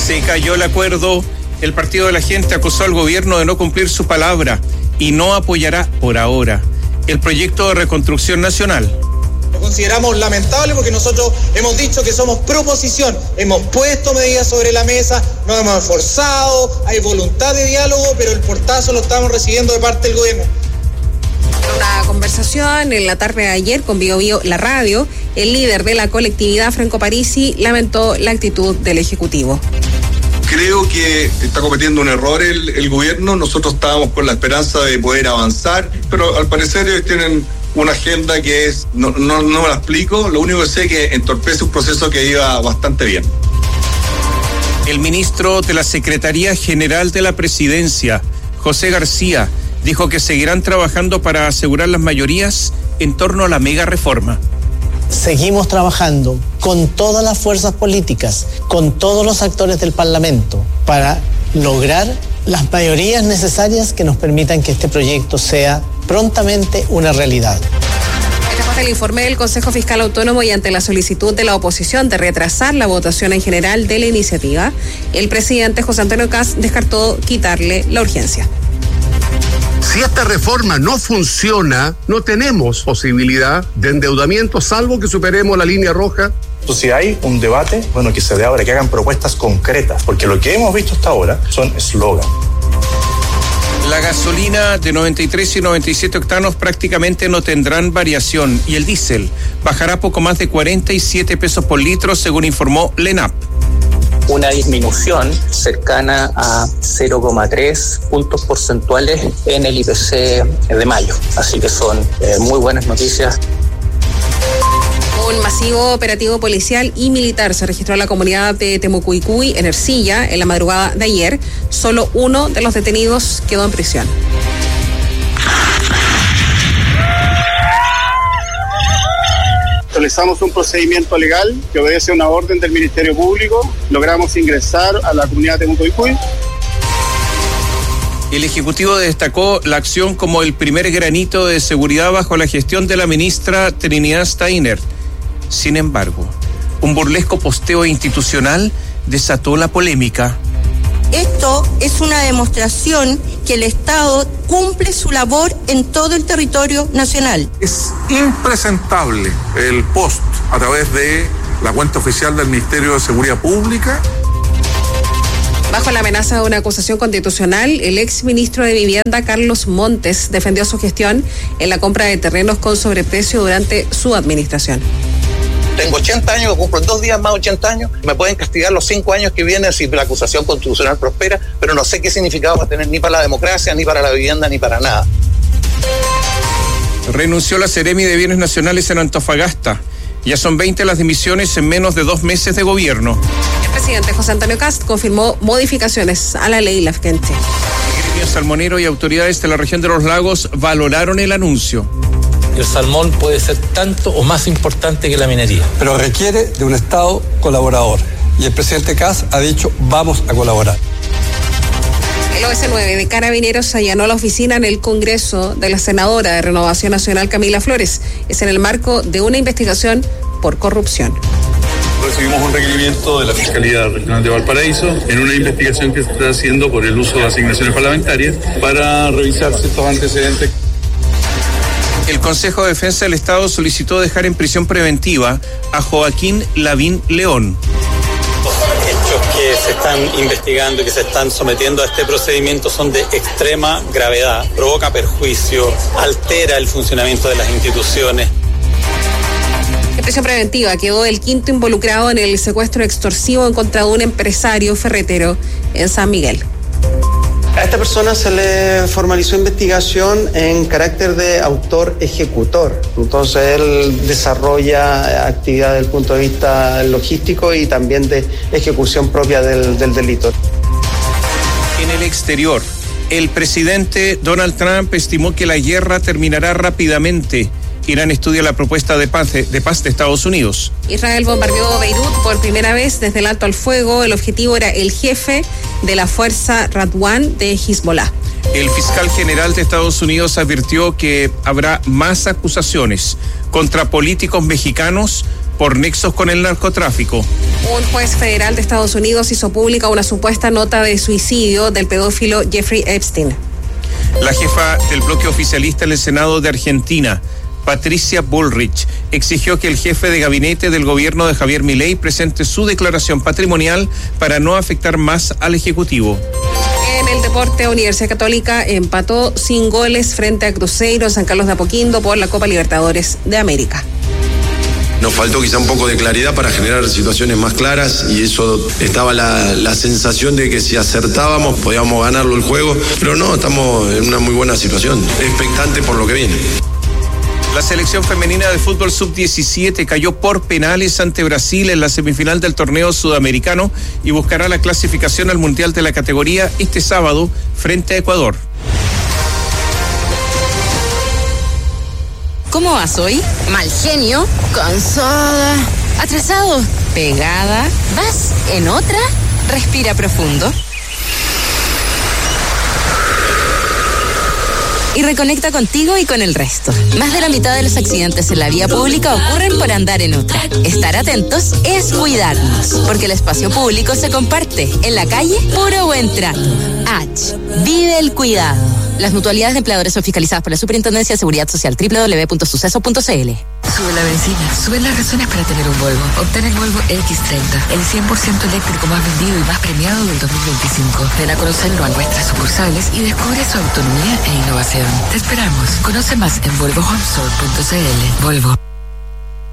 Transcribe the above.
Se cayó el acuerdo. El Partido de la Gente acusó al gobierno de no cumplir su palabra y no apoyará por ahora el proyecto de reconstrucción nacional. Lo consideramos lamentable porque nosotros hemos dicho que somos proposición, hemos puesto medidas sobre la mesa, nos hemos esforzado, hay voluntad de diálogo, pero el portazo lo estamos recibiendo de parte del gobierno. En una conversación en la tarde de ayer con Bio Bio, la radio, el líder de la colectividad, Franco Parisi, lamentó la actitud del Ejecutivo. Creo que está cometiendo un error el gobierno. Nosotros estábamos con la esperanza de poder avanzar, pero al parecer ellos tienen una agenda que es, no me la explico, lo único que sé es que entorpece un proceso que iba bastante bien. El ministro de la Secretaría General de la Presidencia, José García, dijo que seguirán trabajando para asegurar las mayorías en torno a la mega reforma. Seguimos trabajando con todas las fuerzas políticas, con todos los actores del Parlamento, para lograr las mayorías necesarias que nos permitan que este proyecto sea prontamente una realidad. Después del informe del Consejo Fiscal Autónomo y ante la solicitud de la oposición de retrasar la votación en general de la iniciativa, el presidente José Antonio Kast descartó quitarle la urgencia. Si esta reforma no funciona, no tenemos posibilidad de endeudamiento, salvo que superemos la línea roja. Entonces, si hay un debate, bueno, que se dé ahora, que hagan propuestas concretas, porque lo que hemos visto hasta ahora son eslogan. La gasolina de 93 y 97 octanos prácticamente no tendrán variación y el diésel bajará poco más de 47 pesos por litro, según informó LENAP. Una disminución cercana a 0,3 puntos porcentuales en el IPC de mayo. Así que son muy buenas noticias. Un masivo operativo policial y militar se registró en la comunidad de Temucuicui, en Ercilla, en la madrugada de ayer. Solo uno de los detenidos quedó en prisión. Realizamos un procedimiento legal que obedece a una orden del Ministerio Público. Logramos ingresar a la comunidad de Temucuicui. El Ejecutivo destacó la acción como el primer granito de seguridad bajo la gestión de la ministra Trinidad Steiner. Sin embargo, un burlesco posteo institucional desató la polémica. Esto es una demostración que el Estado cumple su labor en todo el territorio nacional. Es impresentable el post a través de la cuenta oficial del Ministerio de Seguridad Pública. Bajo la amenaza de una acusación constitucional, el exministro de Vivienda, Carlos Montes, defendió su gestión en la compra de terrenos con sobreprecio durante su administración. Tengo 80 años, cumplo en 2 días más 80 años, me pueden castigar los 5 años que vienen si la acusación constitucional prospera, pero no sé qué significado va a tener ni para la democracia, ni para la vivienda, ni para nada. Renunció la Seremi de Bienes Nacionales en Antofagasta. Ya son 20 las dimisiones en menos de 2 meses de gobierno. El presidente José Antonio Kast confirmó modificaciones a la ley Lafkenche. El gremio salmonero y autoridades de la región de los lagos valoraron el anuncio. El salmón puede ser tanto o más importante que la minería. Pero requiere de un Estado colaborador. Y el presidente Kast ha dicho, vamos a colaborar. El OS9 de Carabineros allanó la oficina en el Congreso de la senadora de Renovación Nacional, Camila Flores. Es en el marco de una investigación por corrupción. Recibimos un requerimiento de la Fiscalía Regional de Valparaíso en una investigación que se está haciendo por el uso de asignaciones parlamentarias para revisar ciertos antecedentes. El Consejo de Defensa del Estado solicitó dejar en prisión preventiva a Joaquín Lavín León. Los hechos que se están investigando y que se están sometiendo a este procedimiento son de extrema gravedad, provoca perjuicio, altera el funcionamiento de las instituciones. En prisión preventiva quedó el 5º involucrado en el secuestro extorsivo en contra de un empresario ferretero en San Miguel. A esta persona se le formalizó investigación en carácter de autor ejecutor. Entonces él desarrolla actividad desde el punto de vista logístico y también de ejecución propia del delito. En el exterior, el presidente Donald Trump estimó que la guerra terminará rápidamente. Irán estudia la propuesta de paz de Estados Unidos. Israel bombardeó Beirut por primera vez desde el alto al fuego. El objetivo era el jefe de la fuerza Radwan de Hezbollah. El fiscal general de Estados Unidos advirtió que habrá más acusaciones contra políticos mexicanos por nexos con el narcotráfico. Un juez federal de Estados Unidos hizo pública una supuesta nota de suicidio del pedófilo Jeffrey Epstein. La jefa del bloque oficialista en el Senado de Argentina, Patricia Bullrich, exigió que el jefe de gabinete del gobierno de Javier Milei presente su declaración patrimonial para no afectar más al Ejecutivo. En el deporte, Universidad Católica empató sin goles frente a Cruzeiro en San Carlos de Apoquindo por la Copa Libertadores de América. Nos faltó quizá un poco de claridad para generar situaciones más claras y eso estaba la sensación de que si acertábamos podíamos ganarlo el juego, pero no, estamos en una muy buena situación, expectante por lo que viene. La selección femenina de fútbol sub-17 cayó por penales ante Brasil en la semifinal del torneo sudamericano y buscará la clasificación al mundial de la categoría este sábado frente a Ecuador. ¿Cómo vas hoy? Mal genio, cansada, atrasado, pegada. ¿Vas en otra? Respira profundo. Y reconecta contigo y con el resto. Más de la mitad de los accidentes en la vía pública ocurren por andar en otra. Estar atentos es cuidarnos, porque el espacio público se comparte. En la calle, puro buen trato. H. Vive el cuidado. Las mutualidades de empleadores son fiscalizadas por la Superintendencia de Seguridad Social, www.suceso.cl. Sube la benzina, suben las razones para tener un Volvo. Obtén el Volvo X30, el 100% eléctrico más vendido y más premiado del 2025. Ven a conocerlo a nuestras sucursales y descubre su autonomía e innovación. Te esperamos. Conoce más en volvohomestore.cl. Volvo.